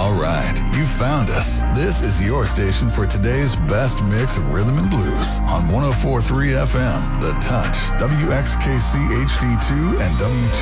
All right, you found us. This is your station for today's best mix of rhythm and blues on 104.3 FM, The Touch, WXKC HD2 and W2.